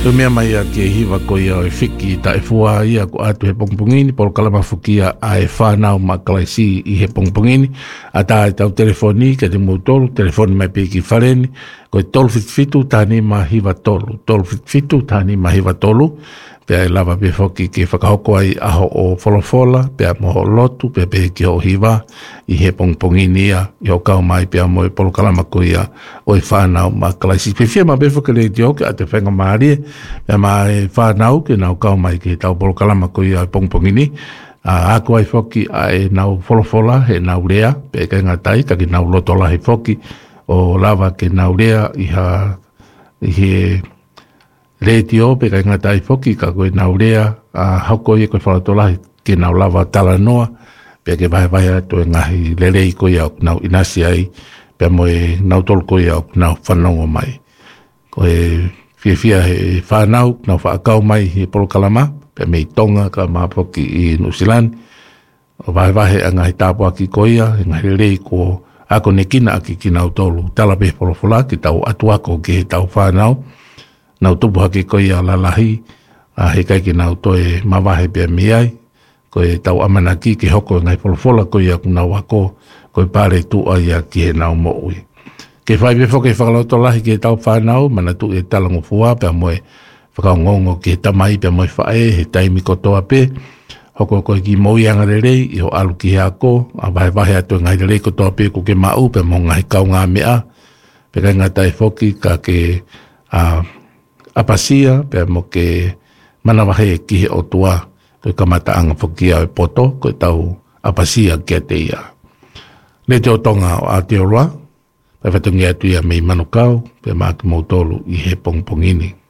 To mea mai a ke hiwa ko ia o e whiki ta e fua ia ko atu he pongpongini polo kalama fukia a e whanau ma kalaisi i he pongpongini a ta e tau telefoni ke te mutolu telefoni mai peki whareni ko e tolu fitfitu tani ma hiwa tolu tolu fitfitu tani ma hiwa tolu pea e lava pe foki ke whakahoko ai aho o wholofola pea moho lotu pea pe ki ho hiwa i he pongpongini ia i ho kau mai pea mo e polo kalama ko ia o e whanau ma kalaisi pe fia ma pe whakale te oke a te whenga maarie pea ma e whanau ke nau kau mai ke tau polo kalama ko ia e pongpongini ako ai foki a e nau wholofola he nau rea pe ke ngatai ka ki nau lotola he foki o lava ke nau rea i he Retio pe kai ngata i foki ka koe naurea hauko i koe whalatolahi ke nau lava tala noa pe ke vai to ngahi lele i koe au nau inasi ai pe moe nau tolu koe au nau whanongo mai koe fia he whanau nau whaakau mai he polo kalama pe mei tonga ka maa foki i Nusilani o vai a ngahi tāpua ki koe a ngahi lele i ko ako ne kina aki ki nau tolu tala pe polo fola ki tau atuako ke tau whanau nau tupu haki koe a lalahi, a he kai ki nau toe mawahe pia miai, koe tau amanaki ki hoko ngai polofola koe a kunau ako, koe pare tua ia ki he nau moui. Ke whai befo ke whakalauto lahi ki tau whanau, mana tu e talango fua, pia moe whakaongongo ki he tamai, pia moe whae, he taimi kotoa pe, hoko koe ki moui angarerei, i ho alu ki he ako, a wahe atu ngai rerei kotoa pe ko ke mau, pia mo ngai kau ngā mea, pia kai ngatai foki ka ke apasia pe mo ke mana wahe ki he otua koe kamata anga whukia e poto koe tau apasia kia te ia. Le te o tonga o Aotearoa, pe whatungi atu ia mei manukau pe maki mautolu i he pongpongini.